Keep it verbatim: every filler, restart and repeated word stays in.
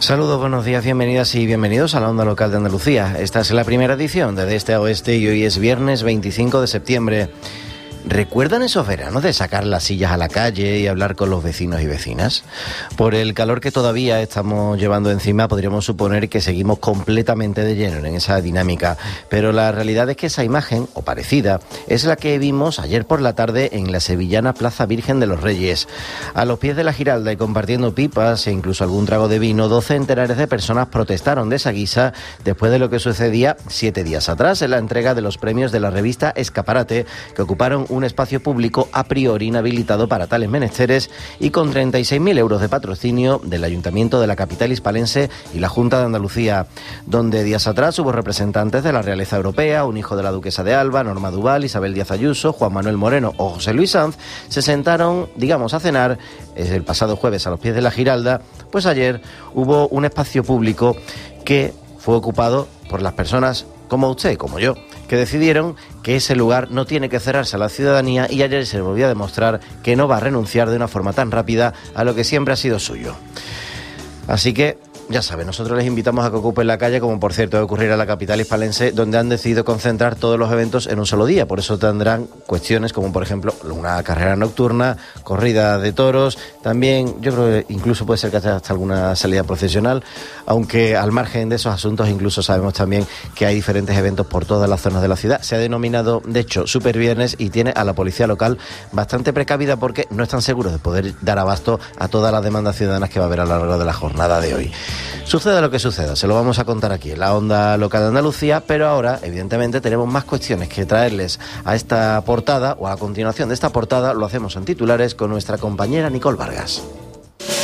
Saludos, buenos días, bienvenidas y bienvenidos a la Onda Local de Andalucía. Esta es la primera edición de De Este a Oeste y hoy es viernes veinticinco de septiembre. ¿Recuerdan esos veranos de sacar las sillas a la calle y hablar con los vecinos y vecinas? Por el calor que todavía estamos llevando encima, podríamos suponer que seguimos completamente de lleno en esa dinámica, pero la realidad es que esa imagen, o parecida, es la que vimos ayer por la tarde en la sevillana Plaza Virgen de los Reyes. A los pies de la Giralda y compartiendo pipas e incluso algún trago de vino, doce centenares de personas protestaron de esa guisa después de lo que sucedía siete días atrás en la entrega de los premios de la revista Escaparate, que ocuparon un espacio público a priori inhabilitado para tales menesteres y con treinta y seis mil euros de patrocinio del Ayuntamiento de la capital hispalense y la Junta de Andalucía, donde días atrás hubo representantes de la realeza europea, un hijo de la duquesa de Alba, Norma Duval, Isabel Díaz Ayuso, Juan Manuel Moreno o José Luis Sanz, se sentaron, digamos, a cenar el pasado jueves a los pies de la Giralda. Pues ayer hubo un espacio público que fue ocupado por las personas como usted y como yo, que decidieron que ese lugar no tiene que cerrarse a la ciudadanía, y ayer se volvió a demostrar que no va a renunciar de una forma tan rápida a lo que siempre ha sido suyo. Así que, ya saben, nosotros les invitamos a que ocupen la calle, como por cierto debe ocurrir a la capital hispalense, donde han decidido concentrar todos los eventos en un solo día. Por eso tendrán cuestiones como, por ejemplo, una carrera nocturna, corrida de toros, también yo creo que incluso puede ser que haya hasta alguna salida procesional, aunque al margen de esos asuntos incluso sabemos también que hay diferentes eventos por todas las zonas de la ciudad. Se ha denominado, de hecho, Super Viernes, y tiene a la policía local bastante precavida porque no están seguros de poder dar abasto a todas las demandas ciudadanas que va a haber a lo largo de la jornada de hoy. Suceda lo que suceda, se lo vamos a contar aquí en la Onda Local de Andalucía, pero ahora, evidentemente, tenemos más cuestiones que traerles a esta portada, o a la continuación de esta portada. Lo hacemos en titulares con nuestra compañera Nicole Vargas.